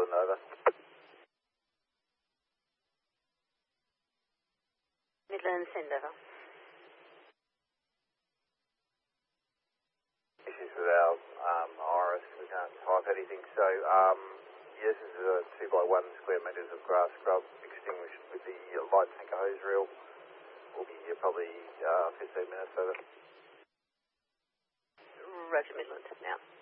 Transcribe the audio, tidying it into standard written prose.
Midland, over. Midland, send over. Issues with our iris, we can't type anything. So, yes, this is a 2x1 square metres of grass scrub extinguished with the light tanker hose reel. We'll be here probably 15 minutes, over. Roger, Midland, now.